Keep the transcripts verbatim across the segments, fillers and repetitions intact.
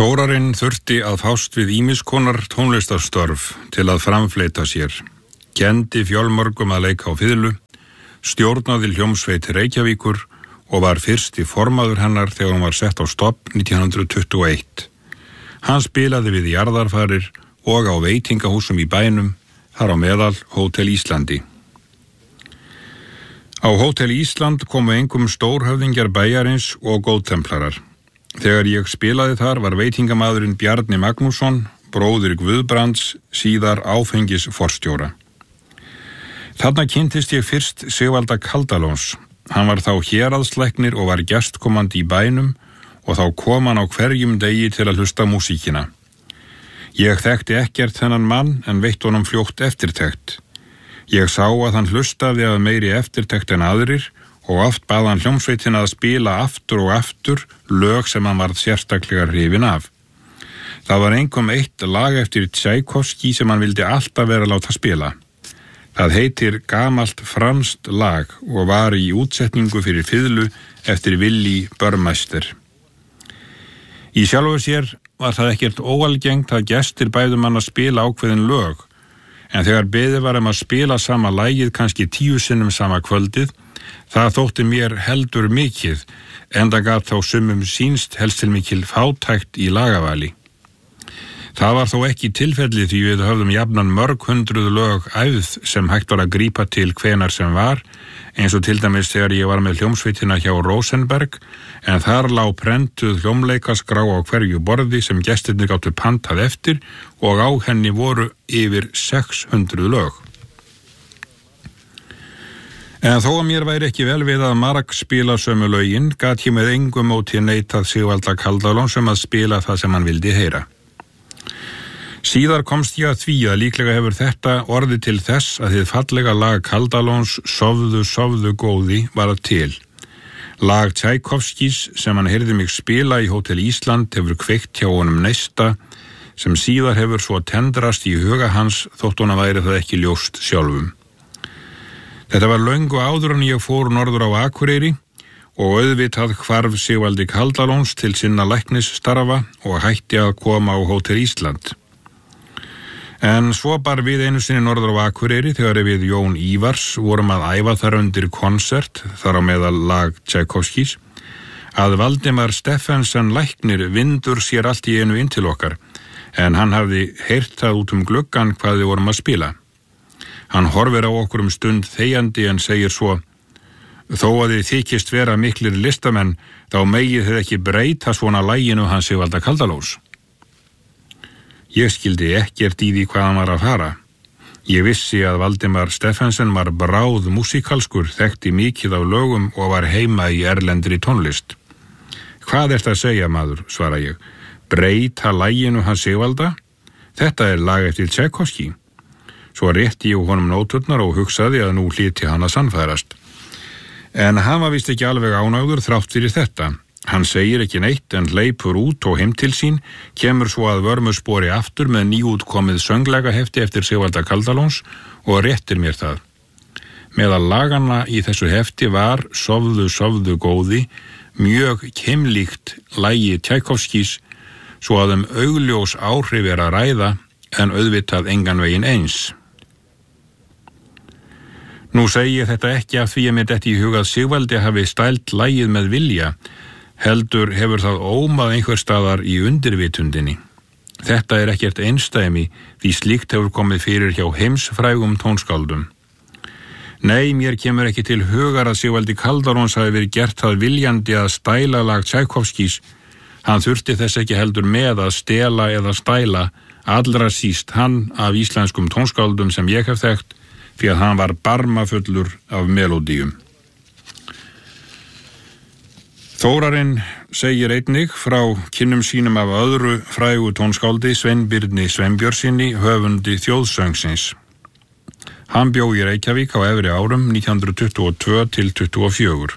Þórarinn þurfti að fást við ýmiss konar tónlistarstörf til að framfleyta sér, kenndi fjölmörgum að leika á fiðlu, stjórnaði hljómsveit Reykjavíkur og var fyrsti formaður hennar þegar hún var sett á stofn nítján hundruð tuttugu og eitt. Hann spilaði við jarðarfarir og á veitingahúsum í bænum, þar á meðal Hótel Íslandi. Á Hótel Ísland komu engum stórhöfðingjar bæjarins og góðtemplarar. Þegar ég spilaði þar var veitingamaðurinn Bjarni Magnússon, bróðir Guðbrands, síðar áfengis forstjóra. Þarna kynntist ég fyrst Sigvalda Kaldalóns. Hann var þá héraðslæknir og var gestkomandi í bænum og þá kom hann á hverjum degi til að hlusta músíkina. Ég þekkti ekkert þennan mann en veitt honum fljótt eftirtekt. Ég sá að hann hlustaði að meiri eftirtekt en aðrir og oft bað hann hljómsveitina að spila aftur og aftur lög sem hann varð sérstaklega hrifinn af. Það var einkum eitt lag eftir Tchaikovsky sem hann vildi alltaf vera að láta spila. Það heitir Gamalt franskt lag og var í útsetningu fyrir fiðlu eftir Willy Burmeister. Í sjálfu sér var það ekkert óalgengt að gestir bæðum hann að spila ákveðin lög, en þegar beðið var um að spila sama lagið kannski tíu sinnum sama kvöldið, það þótti mér heldur mikið, enda gat þá sumum sýnst helst til mikil fátækt í lagavali. Það var þó ekki tilfelli því við höfðum jafnan mörg hundruð lög æfð sem hægt var að grípa til hvenar sem var, eins og til dæmis þegar ég var með hljómsveitina hjá Rosenberg, en þar lá prentuð hljómleikaskrá á hverju borði sem gestirnir gátu pantað eftir og á henni voru yfir sex hundruð lög. En þó að mér væri ekki vel við að marg spila sömu lögin, gat ég með engu móti neitað Sigvalda Kaldalóns um að spila það sem hann vildi heyra. Síðar komst ég að því að líklega hefur þetta orðið til þess að þið fallega lag Kaldalóns Sofðu, sofðu góði var til. Lag Tchaikovskys sem hann heyrði mig spila í Hótel Ísland hefur kveikt hjá honum neista sem síðar hefur svo tendrast í huga hans þótt honum væri það ekki ljóst sjálfum. Þetta var löngu áður en ég fór norður á Akureyri og auðvitað hvarf Sigvaldi Kaldalóns til sinna læknisstarfa og hætti að koma á Hótel Ísland. En svo bar við einu sinni norður á Akureyri þegar við Jón Ívars vorum að æfa þar undir konsert, þar á meðal lag Tchaikovskys, að Valdimar Steffensen læknir vindur sér allt í einu inn til okkar, en hann hafði heyrt það út um gluggann hvað við vorum að spila. Hann horfir á okkur um stund þegjandi en segir svo: þó að þið þykist vera miklir listamenn, þá megið þið ekki breyta svona laginu hans Sigvalda Kaldalóns. Ég skildi ekkert í því hvað hann var að fara. Ég vissi að Valdimar Steffensen var bráð músíkalskur, þekkti mikið af lögum og var heima í erlendri tónlist. Hvað ertu að segja, maður, svara ég. Breyta laginu hans Sigvalda? Þetta er lag eftir Tchaikovsky. Svo rétti ég honum nóturnar og hugsaði að nú hlyti hann að sannfærast. En hann var vist ekki alveg ánægður þrátt fyrir þetta. Hann segir ekki neitt en hleypur út og heim til sín, kemur svo að vörmuspori aftur með nýútkomið sönglegahefti eftir Sigvalda Kaldalóns og réttir mér það. Meðal laganna í þessu hefti var Sofðu, sofðu góði, mjög keimlíkt lagi Tchaikovskys, svo að um augljós áhrif er að ræða en auðvitað engan veginn eins. Nú segi ég þetta ekki af því að mér detti í hugað Sigvaldi hafi stælt lagið með vilja, heldur hefur það ómað einhver staðar í undirvitundinni. Þetta er ekkert einstæmi því slíkt hefur komið fyrir hjá heimsfrægum tónskáldum. Nei, mér kemur ekki til hugar að Sigvaldi Kaldalóns hafi verið gert það viljandi að stæla lag Tchaikovskys. Hann þurfti þess ekki heldur með að stela eða stæla, allra síst hann af íslenskum tónskáldum sem ég hef þekkt, því að hann var barmafullur af melódíum. Þórarinn segir einnig frá kynnum sínum af öðru frægu tónskáldi Sveinbirni Sveinbjörnssyni, höfundi þjóðsöngsins. Hann bjó í Reykjavík á efri árum nítján hundruð tuttugu og tvö til tuttugu og fjögur.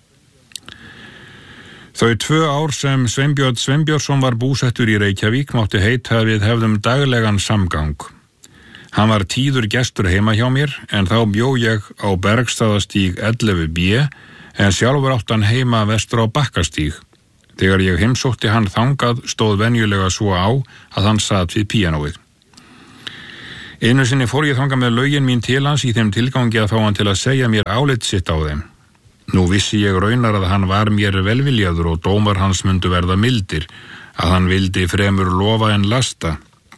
Þau tvö ár sem Sveinbjörn Sveinbjörnsson var búsettur í Reykjavík mátti heita við hefðum daglegan samgang. Hann var tíður gestur heima hjá mér en þá bjó ég á Bergstaðastíg ellefu B en sjálfur átt hann heima vestur á Bakkastíg. Þegar ég heimsótti hann þangað stóð venjulega svo á að hann sat við píanóið. Einu sinni fór ég þangað með lögin mín til hans í þeim tilgangi að fá hann til að segja mér álit sitt á þeim. Nú vissi ég raunar að hann var mér velviljaður og dómar hans mundu verða mildir, að hann vildi fremur lofa en lasta.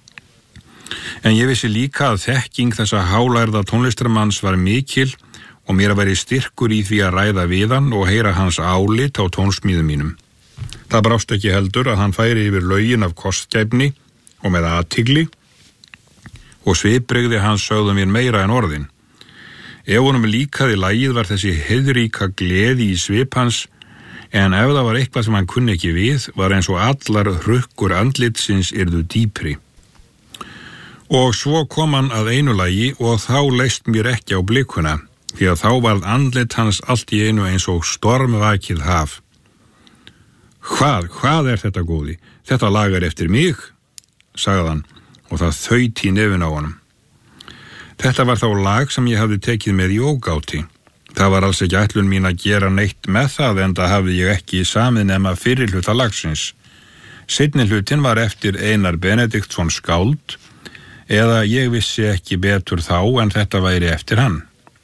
En ég vissi líka að þekking þessa hálærða tónlistarmanns var mikil og mér væri styrkur í því að ræða við hann og heyra hans álit á tónsmíðum mínum. Það brást ekki heldur að hann færi yfir lögin af kostgæfni og með athygli og svipbrigði hans sögðu mér meira en orðin. Ef honum líkaði lagið var þessi heiðríka gleði í svip hans, en ef það var eitthvað sem hann kunni ekki við, var eins og allar hrukkur andlitsins yrðu dýpri. Og svo kom hann að einu lagi og þá leist mér ekki á blikuna, því að þá varð andlit hans allt í einu eins og stormvakið haf. Hvað, hvað er þetta góði? Þetta lag er eftir mig, sagði hann, og það þaut í nefin á honum. Þetta var þá lag sem ég hafði tekið með í ógáti. Það var alls ekki ætlun mín að gera neitt með það, en það hafði ég ekki samið nema fyrir hluta lagsins. Seinni hlutin var eftir Einar Benediktsson skáld, eða ég vissi ekki betur þá en þetta væri eftir hann.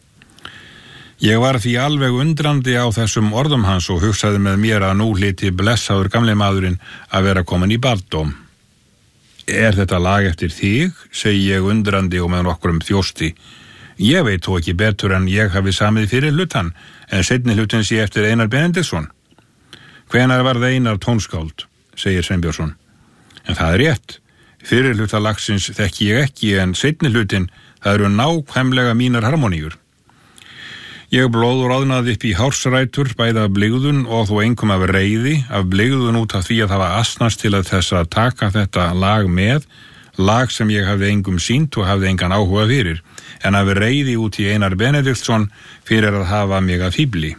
Ég var því alveg undrandi á þessum orðum hans og hugsaði með mér að nú hlyti blessaður gamli maðurinn að vera komin í barndóm. Er þetta lag eftir þig, segi ég undrandi og með nokkrum þjósti. Ég veit þó ekki betur en ég hafi samið fyrir hlutan, en seinni hlutin sé eftir Einar Benediktsson. Hvenær var það Einar tónskáld, segir Sveinbjörnsson. En það er rétt. Fyrir hluta lagsins þekki ég ekki, en seinni hlutin, það eru nákvæmlega mínar harmoníur. Ég blóður áðnaði upp í hársrætur, bæði af blygðun og þó einkum af reiði, af blygðun út af því að það var asnast til að þess að taka þetta lag með, lag sem ég hafði engum sýnt og hafði engan áhuga fyrir, en af reiði út í Einar Benediktsson fyrir að hafa mig að fíbli.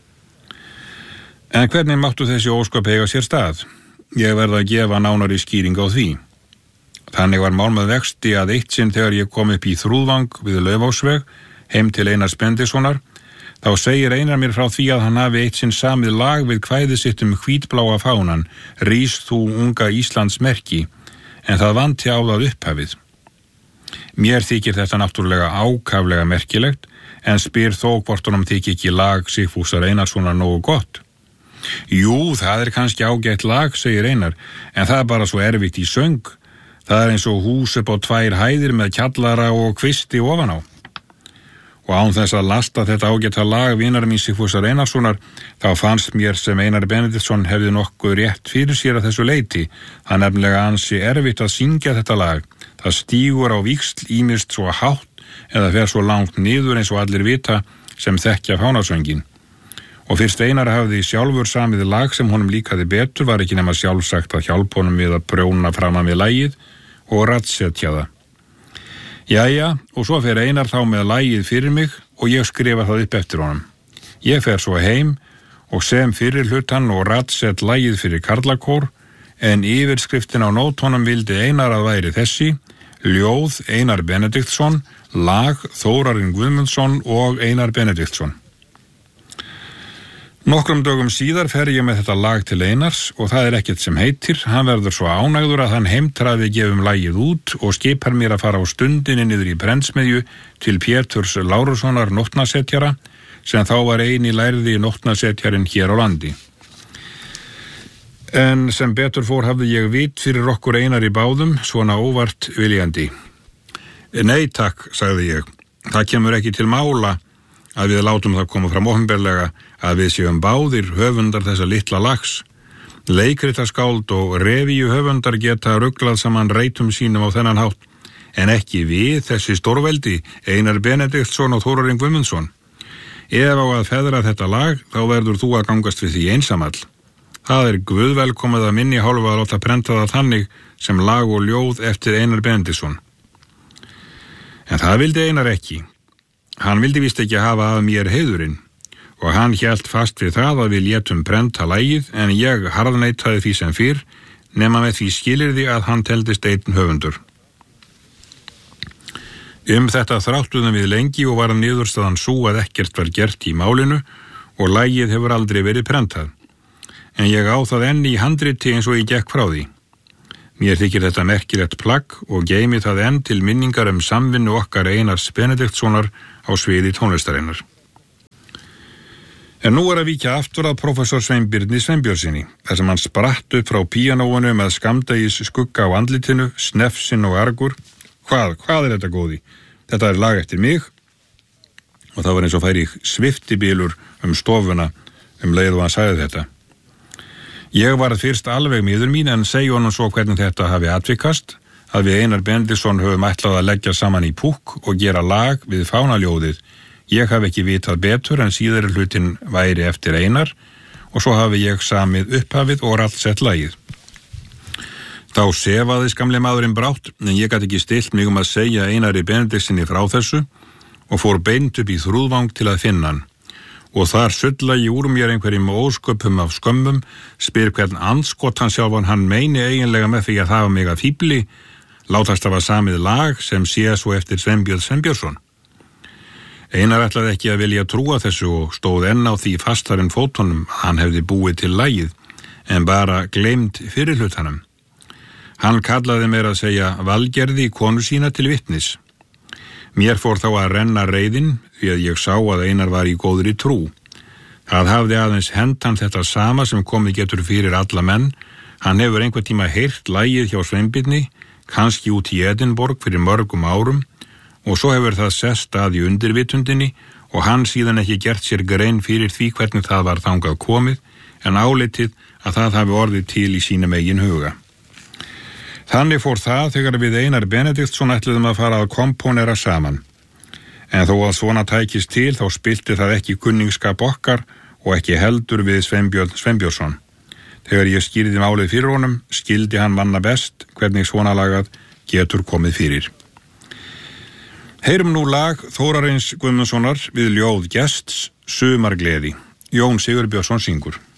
En hvernig máttu þessi ósköp eiga sér stað? Ég verð að gefa nánari skýring á því. Þannig var mál með vexti að eitt sinn þegar ég kom upp í Þrúðvang við Laufásveg, heim til Einars Benediktssonar, þá segir Einar mér frá því að hann hafi eitt sinn samið lag við kvæði sitt um hvítbláa fánan, Rís þú unga Íslands merki, en það vanti á það upphafið. Mér þykir þetta náttúrulega ákaflega merkilegt, en spyr þó hvort honum þykir ekki lag Sigfúsar Einarssonar nógu gott. Jú, það er kannski ágætt lag, segir Einar, en það er bara svo erfitt í söng. Það er eins og hús upp á tvær hæðir með kjallara og kvisti ofan á. Og án þess að lasta þetta ágæta lag vinar mín Sigfúsar Einarssonar, þá fannst mér sem Einar Benediktsson hefði nokkuð rétt fyrir sér að þessu leyti. Það nefnilega ansi erfitt að syngja þetta lag. Það stígur á víxl ýmist svo hátt eða fer svo langt niður eins og allir vita sem þekkja fánasöngin. Og fyrst Einar hafði sjálfur samið lag sem honum líkaði betur, var ekki nema sjálfsagt að hjálpa honum við að prjóna framan við lagið og rattsetja það. Jæja, og svo fer Einar þá með lagið fyrir mig og ég skrifa það upp eftir honum. Ég fer svo heim og sem fyrir hlutan og rattsett lagið fyrir karlakór, en yfirskriftin á nótunum vildi Einar að væri þessi: ljóð Einar Benediktsson, lag Þórarinn Guðmundsson og Einar Benediktsson. Nokkrum dögum síðar fer ég með þetta lag til Einars og það er ekkert sem heitir. Hann verður svo ánægður að hann heimtraði gefum lagið út og skipar mér að fara á stundinni niður í prentsmiðju til Péturs Lárussonar nótnasetjara, sem þá var eini lærði nótnasetjarinn hér á landi. En sem betur fór hafði ég vit fyrir okkur Einar í báðum, svona óvart viljandi. Nei takk, sagði ég. Það kemur ekki til mála að við látum það koma fram opinberlega að við séum báðir höfundar þessa litla lags. Leikritaskáld og revíu höfundar geta ruglað saman reytum sínum á þennan hátt, en ekki við þessi stórveldi, Einar Benediktsson og Þórarinn Guðmundsson. Ef á að feðra þetta lag, þá verður þú að gangast við því einsamall. Það er guðvelkomið að minni hálfa að láta prenta það þannig sem lag og ljóð eftir Einar Benediktsson. En það vildi Einar ekki. Hann vildi víst ekki hafa að mér heiðurinn og hann hélt fast við það að við létum prenta lagið, en ég harðneitaði því sem fyrr, nema með því skilyrði að hann teldist einn höfundur. Um þetta þráttuðum við lengi og var niðurstaðan sú að ekkert var gert í málinu og lagið hefur aldrei verið prentað. en ég á það enn í handriti eins og ég gekk frá því. Mér þykir þetta merkilegt plagg og geymi það enn til minningar um samvinnu okkar Einars Benediktssonar á sviði tónlistarinnar. En nú er að víkja aftur að prófessor Sveinbirni Sveinbjörnssyni, þar sem hann spratt upp frá píanóinu með skammdegis skugga á andlitinu, snefsinn og argur. Hvað, hvað er þetta góði? Þetta er lag eftir mig. Og það var eins og færi sviftibilur um stofuna um leið og hann sagði þetta. Ég var fyrst alveg miður mín en segja honum svo hvernig þetta hafi atvikast, að við Einar Benediktsson höfum ætlað að leggja saman í púkk og gera lag við fánaljóðið. Ég hafi ekki vitað betur en síðari hlutin væri eftir Einar og svo hafi ég samið upphafið og rallsett lagið. Þá sefaði gamli maðurinn brátt, en ég gat ekki stilt mig um að segja Einari Benediktsssyni frá þessu og fór beint upp í Þrúðvang til að finna hann. Og þar sulla ég úr mér einhverjum ósköpum af skömmum, spyr hvern andskotan sjálfan hann meini eiginlega með því að hafa mig að fíbli, látast hafa samið lag sem sé svo eftir Sveinbjörn Sveinbjörnsson. Einar ætlaði ekki að vilja trúa þessu og stóð enn á því fastar en fótunum að hann hefði búið til lagið, en bara gleymt fyrir hlutanum. Hann kallaði mér að segja Valgerði konu sína til vitnis. Mér fór þá að renna reiðin því að ég sá að Einar var í góðri trú. Það hafði aðeins hent hann þetta sama sem komið getur fyrir alla menn. Hann hefur einhver tíma heyrt lagið hjá Sveinbirni, kannski út í Edinborg fyrir mörgum árum, og svo hefur það sest að í undirvitundinni og hann síðan ekki gert sér grein fyrir því hvernig það var þangað komið, en álitið að það hafi orðið til í sínum eigin huga. Þannig fór það þegar við Einar Benediktsson ætluðum að fara að komponera saman. En þó að svona tækist til þá spilti það ekki kunningsskap okkar og ekki heldur við Sveinbjörn Sveinbjörnsson. Þegar ég skýrði málið fyrir honum, skildi hann manna best hvernig svona lagað getur komið fyrir. Heyrum nú lag Þórarins Guðmundssonar við ljóð Gests, Sumargleði. Jón Sigurbjörnsson syngur.